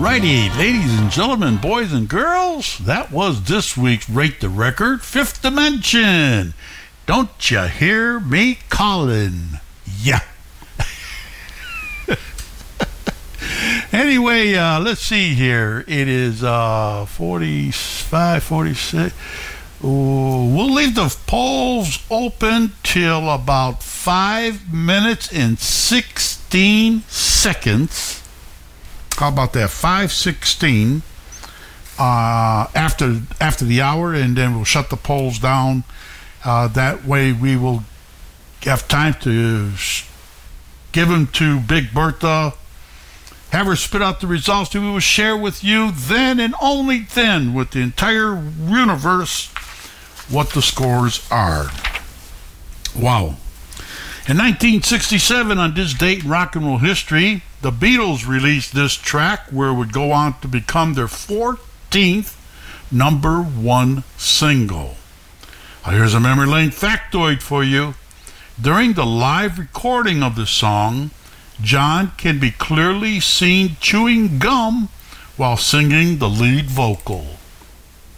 Alrighty, ladies and gentlemen, boys and girls, that was this week's Rate the Record, Fifth Dimension. Don't you hear me calling? Yeah. Anyway, let's see here. It is 45, 46. We'll leave the polls open till about 5 minutes and 16 seconds. How about that? 5:16 after the hour, and then we'll shut the polls down. That way we will have time to give them to Big Bertha, have her spit out the results that we will share with you then and only then with the entire universe what the scores are. Wow. In 1967, on this date in rock and roll history, the Beatles released this track where it would go on to become their 14th number one single. Here's a memory lane factoid for you. During the live recording of the song, John can be clearly seen chewing gum while singing the lead vocal.